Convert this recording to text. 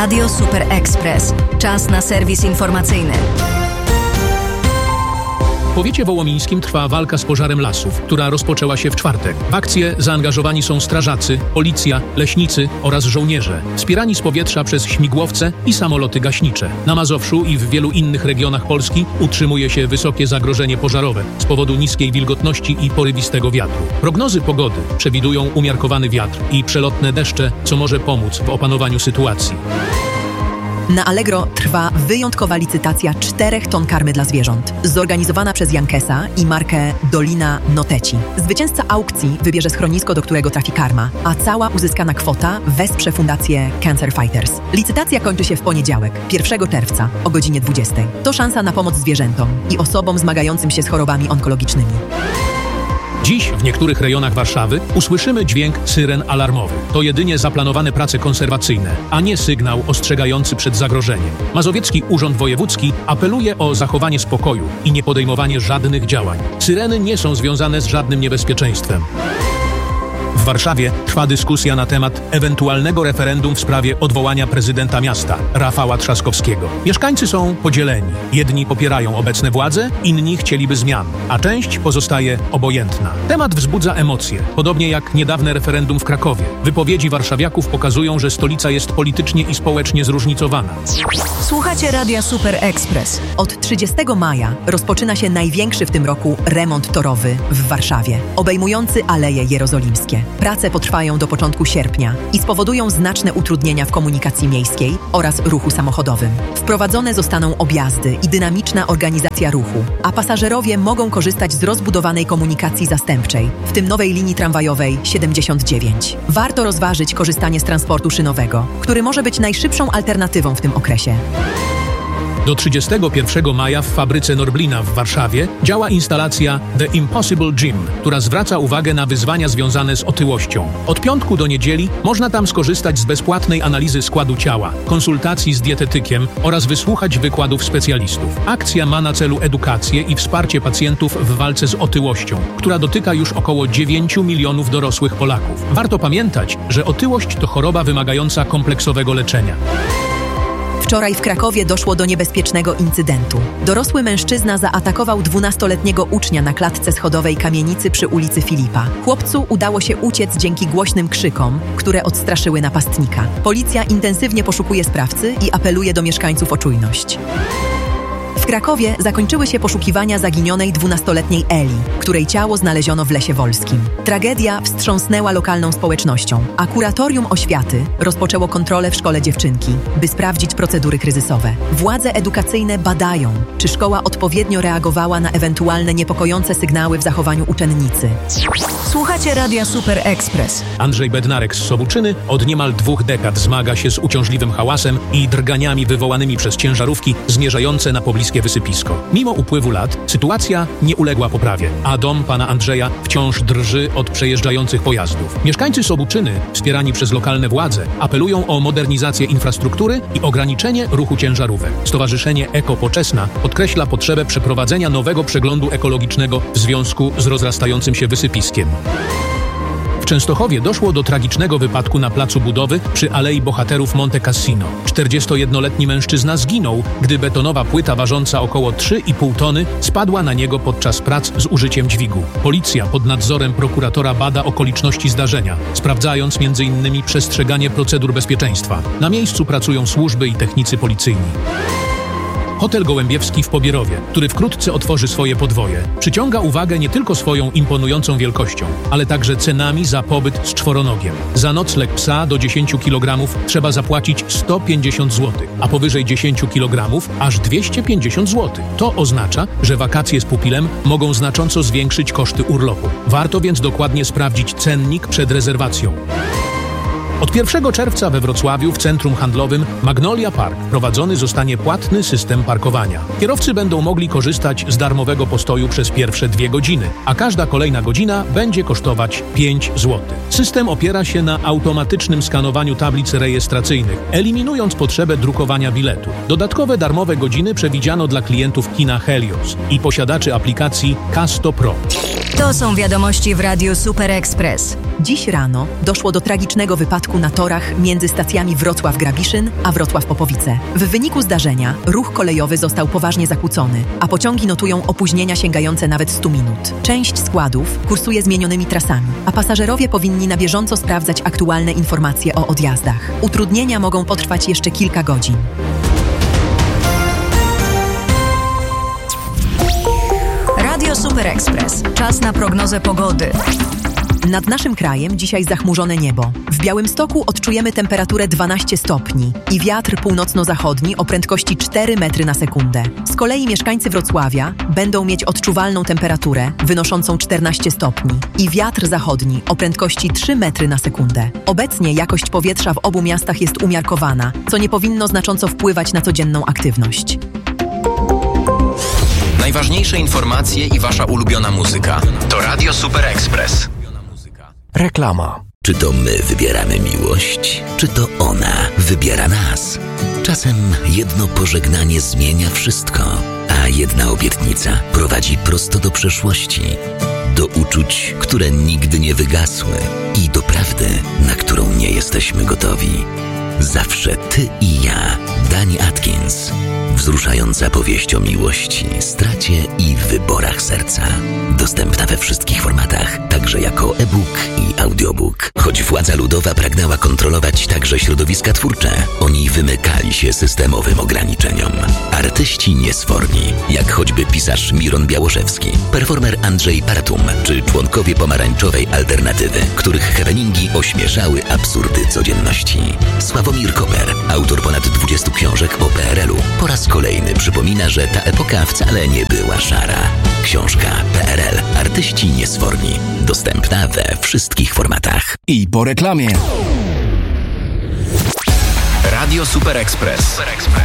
Radio Super Express. Czas na serwis informacyjny. W powiecie wołomińskim trwa walka z pożarem lasów, która rozpoczęła się w czwartek. W akcję zaangażowani są strażacy, policja, leśnicy oraz żołnierze, wspierani z powietrza przez śmigłowce i samoloty gaśnicze. Na Mazowszu i w wielu innych regionach Polski utrzymuje się wysokie zagrożenie pożarowe z powodu niskiej wilgotności i porywistego wiatru. Prognozy pogody przewidują umiarkowany wiatr i przelotne deszcze, co może pomóc w opanowaniu sytuacji. Na Allegro trwa wyjątkowa licytacja 4 ton karmy dla zwierząt, zorganizowana przez Jankesa i markę Dolina Noteci. Zwycięzca aukcji wybierze schronisko, do którego trafi karma, a cała uzyskana kwota wesprze fundację Cancer Fighters. Licytacja kończy się w poniedziałek, 1 czerwca o godzinie 20. To szansa na pomoc zwierzętom i osobom zmagającym się z chorobami onkologicznymi. Dziś w niektórych rejonach Warszawy usłyszymy dźwięk syren alarmowych. To jedynie zaplanowane prace konserwacyjne, a nie sygnał ostrzegający przed zagrożeniem. Mazowiecki Urząd Wojewódzki apeluje o zachowanie spokoju i nie podejmowanie żadnych działań. Syreny nie są związane z żadnym niebezpieczeństwem. W Warszawie trwa dyskusja na temat ewentualnego referendum w sprawie odwołania prezydenta miasta, Rafała Trzaskowskiego. Mieszkańcy są podzieleni. Jedni popierają obecne władze, inni chcieliby zmian, a część pozostaje obojętna. Temat wzbudza emocje, podobnie jak niedawne referendum w Krakowie. Wypowiedzi warszawiaków pokazują, że stolica jest politycznie i społecznie zróżnicowana. Słuchacie Radia Super Express. Od 30 maja rozpoczyna się największy w tym roku remont torowy w Warszawie, obejmujący Aleje Jerozolimskie. Prace potrwają do początku sierpnia i spowodują znaczne utrudnienia w komunikacji miejskiej oraz ruchu samochodowym. Wprowadzone zostaną objazdy i dynamiczna organizacja ruchu, a pasażerowie mogą korzystać z rozbudowanej komunikacji zastępczej, w tym nowej linii tramwajowej 79. Warto rozważyć korzystanie z transportu szynowego, który może być najszybszą alternatywą w tym okresie. Do 31 maja w fabryce Norblina w Warszawie działa instalacja The Impossible Gym, która zwraca uwagę na wyzwania związane z otyłością. Od piątku do niedzieli można tam skorzystać z bezpłatnej analizy składu ciała, konsultacji z dietetykiem oraz wysłuchać wykładów specjalistów. Akcja ma na celu edukację i wsparcie pacjentów w walce z otyłością, która dotyka już około 9 milionów dorosłych Polaków. Warto pamiętać, że otyłość to choroba wymagająca kompleksowego leczenia. Wczoraj w Krakowie doszło do niebezpiecznego incydentu. Dorosły mężczyzna zaatakował 12-letniego ucznia na klatce schodowej kamienicy przy ulicy Filipa. Chłopcu udało się uciec dzięki głośnym krzykom, które odstraszyły napastnika. Policja intensywnie poszukuje sprawcy i apeluje do mieszkańców o czujność. W Krakowie zakończyły się poszukiwania zaginionej 12-letniej Eli, której ciało znaleziono w Lesie Wolskim. Tragedia wstrząsnęła lokalną społecznością, a kuratorium oświaty rozpoczęło kontrolę w szkole dziewczynki, by sprawdzić procedury kryzysowe. Władze edukacyjne badają, czy szkoła odpowiednio reagowała na ewentualne niepokojące sygnały w zachowaniu uczennicy. Słuchacie Radia Super Express. Andrzej Bednarek z Sobuczyny od niemal 2 dekad zmaga się z uciążliwym hałasem i drganiami wywołanymi przez ciężarówki zmierzające na pobliskie wysypisko. Mimo upływu lat sytuacja nie uległa poprawie, a dom pana Andrzeja wciąż drży od przejeżdżających pojazdów. Mieszkańcy Sobuczyny, wspierani przez lokalne władze, apelują o modernizację infrastruktury i ograniczenie ruchu ciężarówek. Stowarzyszenie Eko Poczesna podkreśla potrzebę przeprowadzenia nowego przeglądu ekologicznego w związku z rozrastającym się wysypiskiem. W Częstochowie doszło do tragicznego wypadku na placu budowy przy Alei Bohaterów Monte Cassino. 41-letni mężczyzna zginął, gdy betonowa płyta ważąca około 3,5 tony spadła na niego podczas prac z użyciem dźwigu. Policja pod nadzorem prokuratora bada okoliczności zdarzenia, sprawdzając m.in. przestrzeganie procedur bezpieczeństwa. Na miejscu pracują służby i technicy policyjni. Hotel Gołębiewski w Pobierowie, który wkrótce otworzy swoje podwoje, przyciąga uwagę nie tylko swoją imponującą wielkością, ale także cenami za pobyt z czworonogiem. Za nocleg psa do 10 kg trzeba zapłacić 150 zł, a powyżej 10 kg aż 250 zł. To oznacza, że wakacje z pupilem mogą znacząco zwiększyć koszty urlopu. Warto więc dokładnie sprawdzić cennik przed rezerwacją. Od 1 czerwca we Wrocławiu w centrum handlowym Magnolia Park wprowadzony zostanie płatny system parkowania. Kierowcy będą mogli korzystać z darmowego postoju przez pierwsze 2 godziny, a każda kolejna godzina będzie kosztować 5 zł. System opiera się na automatycznym skanowaniu tablic rejestracyjnych, eliminując potrzebę drukowania biletu. Dodatkowe darmowe godziny przewidziano dla klientów kina Helios i posiadaczy aplikacji Casto Pro. To są wiadomości w Radiu Super Express. Dziś rano doszło do tragicznego wypadku na torach między stacjami Wrocław-Grabiszyn a Wrocław-Popowice. W wyniku zdarzenia ruch kolejowy został poważnie zakłócony, a pociągi notują opóźnienia sięgające nawet 100 minut. Część składów kursuje zmienionymi trasami, a pasażerowie powinni na bieżąco sprawdzać aktualne informacje o odjazdach. Utrudnienia mogą potrwać jeszcze kilka godzin. Radio Super Express. Czas na prognozę pogody. Nad naszym krajem dzisiaj zachmurzone niebo. W Białymstoku odczujemy temperaturę 12 stopni i wiatr północno-zachodni o prędkości 4 metry na sekundę. Z kolei mieszkańcy Wrocławia będą mieć odczuwalną temperaturę wynoszącą 14 stopni i wiatr zachodni o prędkości 3 metry na sekundę. Obecnie jakość powietrza w obu miastach jest umiarkowana, co nie powinno znacząco wpływać na codzienną aktywność. Najważniejsze informacje i wasza ulubiona muzyka to Radio Super Express. Reklama. Czy to my wybieramy miłość, czy to ona wybiera nas? Czasem jedno pożegnanie zmienia wszystko, a jedna obietnica prowadzi prosto do przeszłości. Do uczuć, które nigdy nie wygasły i do prawdy, na którą nie jesteśmy gotowi. Zawsze ty i ja. Dani Atkins. Wzruszająca powieść o miłości, stracie i wyborach serca. Dostępna we wszystkich formatach, także jako e-book i audiobook. Choć władza ludowa pragnęła kontrolować także środowiska twórcze, oni wymykali się systemowym ograniczeniom. Artyści niesforni, jak choćby pisarz Miron Białoszewski, performer Andrzej Paratum, czy członkowie pomarańczowej alternatywy, których happeningi ośmieszały absurdy codzienności. Sławomir Koper, autor ponad 20 książek o PRL-u, po raz kolejny przypomina, że ta epoka wcale nie była szara. Książka PRL. Artyści niesforni. Dostępna we wszystkich formatach. I po reklamie. Radio Super Express.